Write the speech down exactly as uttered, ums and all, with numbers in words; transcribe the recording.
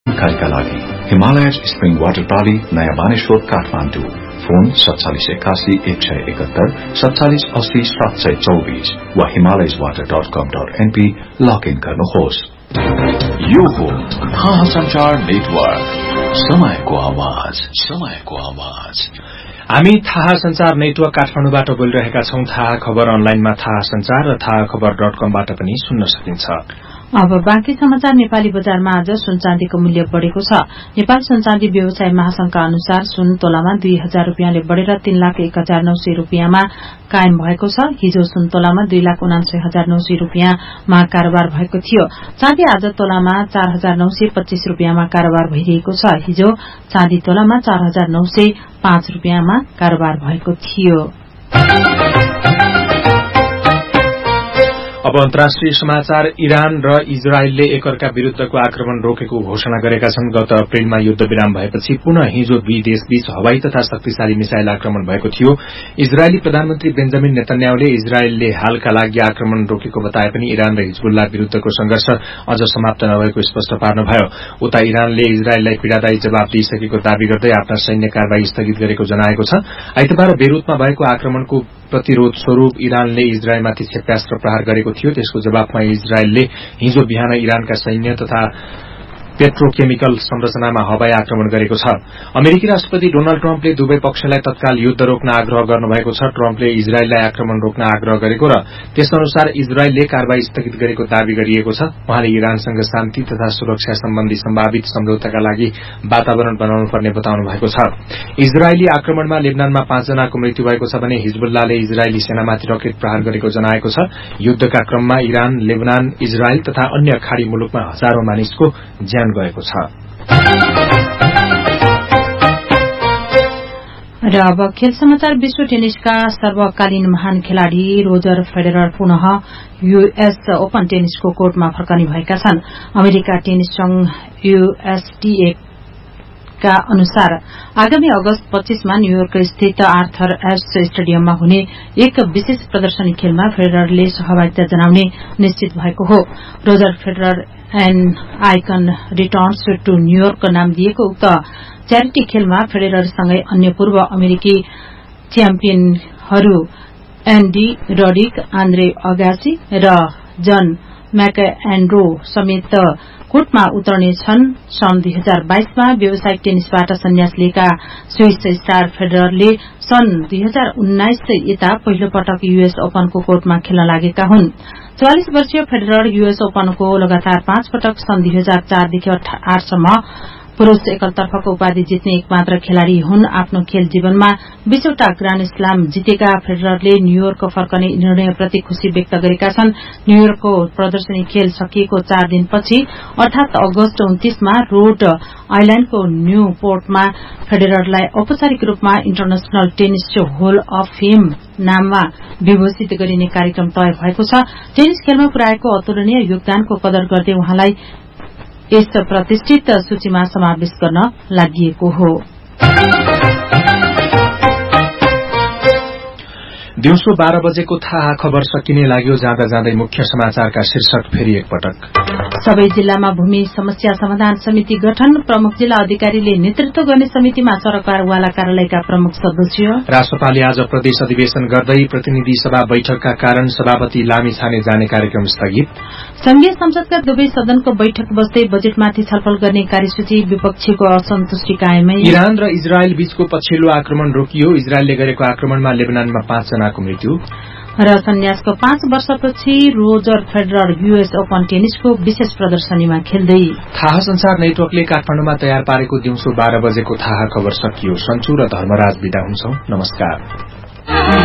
जानकारीका लागि Himalayas spring water प्रणाली नयाँ बानेश्वर काठमाडौँ। फोन सत्तालीस एकासी एक सय एकहत्तर सत्तालीस अस्सी सात सय चौबीस वा हिमालयज वाटर डट कम डट एनपी लगइन गर्नुहोस्। यो हो थाहा संचार नेटवर्क, समयको आवाज, समयको आवाज। हामी थाहा संचार नेटवर्क काठमाडौँबाट बोलिरहेका छौं। थाहा खबर अनलाइनमा थाहा संचार र थाहा खबर डट कमबाट पनि सुन्न सकिन्छ। अब बाँकी समाचार। नेपाली बजारमा आज सुन चाँदीको मूल्य बढ़ेको छ। नेपाल सुन चाँदी व्यवसाय महासंघका अनुसार सुन तोलामा दुई हजार रूपियाँले बढ़ेर तीन लाख एक हजार नौ सय रूपियाँमा कायम भएको छ। हिजो सुन तोलामा दुई लाख उनान्सय हजार नौ सय रूपियाँमा कारोबार भएको थियो। चाँदी आज तोलामा चार हजार नौ सय पच्चीस रूपियाँमा कारोबार भइरहेको छ। हिजो चाँदी तोलामा चार हजार नौ सय पाँच रूपियाँमा कारोबार भएको थियो। अब अन्तर्राष्ट्रिय समाचार। इरान र इजरायलले एकअर्का विरूद्धको आक्रमण रोकेको घोषणा गरेका छन्। गत अप्रेलमा युद्ध विराम भएपछि पुनः हिजो दुई देशबीच हवाई तथा शक्तिशाली मिसाइल आक्रमण भएको थियो। इजरायली प्रधानमन्त्री बेन्जामिन नेतन्याहुले इजरायलले हालका लागि आक्रमण रोकेको बताए पनि इरान र हिजबुल्लाह विरूद्धको संघर्ष अझ समाप्त नभएको स्पष्ट पार्नुभयो। उता इरानले इजरायललाई पीड़ादायी जवाब दिइसकेको दावी गर्दै आफ्ना सैन्य कारवाही स्थगित गरेको जनाएको छ। आइतबार बेरुतमा भएको आक्रमणको प्रतिरोध स्वरूप इरानले इजरायलमाथि क्षेप्यास्त्र प्रहार गरेको थियो। त्यसको जवाफमा इजरायलले हिजो बिहान इरानका सैन्य तथा पेट्रोकेमिकल संरचनामा हवाई आक्रमण गरेको छ। अमेरिकी राष्ट्रपति डोनाल्ड ट्रम्पले दुवै पक्षलाई तत्काल युद्ध रोक्न आग्रह गर्नुभएको छ। ट्रम्पले इजरायललाई आक्रमण रोक्न आग्रह गरेको र त्यसअनुसार इजरायलले कारवाही स्थगित गरेको दावी गरिएको छ। उहाँले इरानसँग शान्ति तथा सुरक्षा सम्बन्धी सम्भावित सम्झौताका लागि वातावरण बनाउनु पर्ने बताउनु भएको छ। इजरायली आक्रमणमा लेबनानमा पाँचजनाको मृत्यु भएको छ भने हिजबुल्लाहले इजरायली सेनामाथि रकेट प्रहार गरेको जनाएको छ। युद्धका क्रममा इरान, लेबनान, इजरायल तथा अन्य खाड़ी मुलुकमा हजारौं मानिसको ज्यान गएको छ। र अब खेल समाचार। विश्व टेनिसका सर्वकालीन महान खेलाड़ी रोजर फेडरर पुनः यूएस ओपन टेनिसको कोर्टमा फर्कने भएका छन्। अमेरिका टेनिस संघ यूएसटीए का अनुसार आगामी अगस्त पच्चीसमा न्यूयोर्क स्थित आर्थर एश स्टेडियममा हुने एक विशेष प्रदर्शनी खेलमा फेडररले सहभागिता जनाउने निश्चित भएको हो। Roger Federer an icon returns two New York नाम दिएको उक्त च्यारिटी खेलमा फेडररसँगै अन्य पूर्व अमेरिकी च्याम्पियनहरू एन्डी रडिक, आन्द्रे अगासी र जन म्याकएन्ड्रो समेत कोर्टमा उतर्ने छन्। सन् दुई हजार बाइसमा व्यावसायिक टेनिसबाट सन्यास लिएका स्विस स्टार फेडररले सन् दुई हजार उन्नाइस यता पहिलो पटक यूएस ओपनको कोर्टमा खेल्न लागेका हुन्। चौवालिस वर्षीय फेडरर यूएस ओपनको लगातार पाँच पटक सन् दुई हजार चारदेखि आठसम्म पुरूष एकलतर्फको उपाधि जित्ने एकमात्र खेलाड़ी हुन्। आफ्नो खेल जीवनमा बीसवटा ग्राण्ड स्लाम जितेका फेडररले न्यूयोर्क फर्कने निर्णयप्रति खुशी व्यक्त गरेका छन्। न्यूयोर्कको प्रदर्शनी खेल सकिएको चार दिनपछि अर्थात अगस्त उन्तीसमा रोड आइल्याण्डको न्यू पोर्टमा फेडररलाई औपचारिक रूपमा international tennis whole of fame नाममा विभूषित गरिने कार्यक्रम तय भएको छ। टेनिस खेलमा पुर्याएको अतुलनीय योगदानको कदर गर्दै उहाँलाई यस प्रतिष्ठित सूचीमा समावेश गर्न लागि हो। दिउँसो बाह्र बजेको थाहा खबर सकिने लाग्यो। जाँदा जाँदै मुख्य समाचारका शीर्षक फेरि एकपटक। सबै जिल्लामा भूमि समस्या समाधान समिति गठन। प्रमुख जिल्ला अधिकारीले नेतृत्व गर्ने समितिमा सरकारवाला कार्यालयका प्रमुख सदस्य। राष्ट्रपालले आज प्रदेश अधिवेशन गर्दै प्रतिनिधि सभा बैठकका कारण सभापति लामिछाने जाने कार्यक्रम स्थगित। संघीय संसदका दुवै सदनको बैठक बस्दै बजेटमाथि छलफल गर्ने कार्यसूची। विपक्षीको असन्तुष्टि कायमै। इरान र इजरायल बीचको पछिल्लो आक्रमण रोकियो। इजरायलले गरेको आक्रमणमा लेबनानमा पाँचजनाको मृत्यु। र सन्यासको पाँच वर्षपछि रोजर फेडरर यूएस ओपन टेनिसको विशेष प्रदर्शनीमा खेल्दै। थाहा संचार नेटवर्कले काठमाडौँमा तयार पारेको दिउँसो बाह्र बजेको थाहा खबर सकियो। सन्चु र धर्मराज बिदा हुन्छौं। नमस्कार।